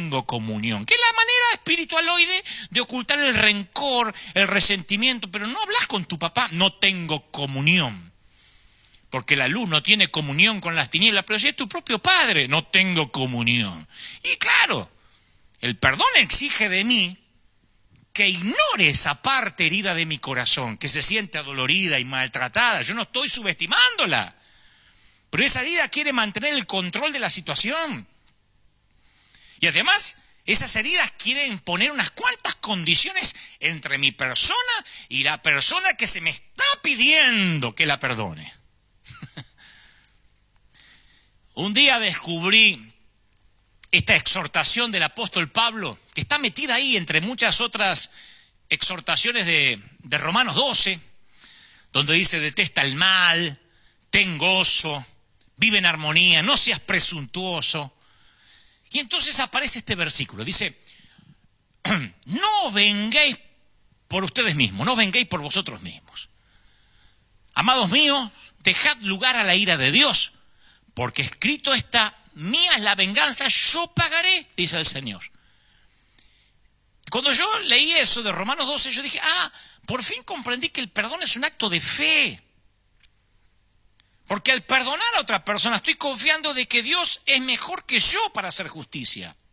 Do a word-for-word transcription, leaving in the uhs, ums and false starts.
tengo comunión, que es la manera espiritualoide de ocultar el rencor, el resentimiento, pero no hablas con tu papá, no tengo comunión, porque la luz no tiene comunión con las tinieblas, pero si es tu propio padre, no tengo comunión. Y claro, el perdón exige de mí que ignore esa parte herida de mi corazón, que se siente adolorida y maltratada. Yo no estoy subestimándola, pero esa herida quiere mantener el control de la situación. Y además, esas heridas quieren poner unas cuantas condiciones entre mi persona y la persona que se me está pidiendo que la perdone. Un día descubrí esta exhortación del apóstol Pablo, que está metida ahí entre muchas otras exhortaciones de, de Romanos doce, donde dice: detesta el mal, ten gozo, vive en armonía, no seas presuntuoso. Y entonces aparece este versículo, dice: no vengáis por ustedes mismos, no vengáis por vosotros mismos. Amados míos, dejad lugar a la ira de Dios, porque escrito está: mía es la venganza, yo pagaré, dice el Señor. Cuando yo leí eso de Romanos doce, yo dije, ah, por fin comprendí que el perdón es un acto de fe. Porque al perdonar a otra persona estoy confiando de que Dios es mejor que yo para hacer justicia.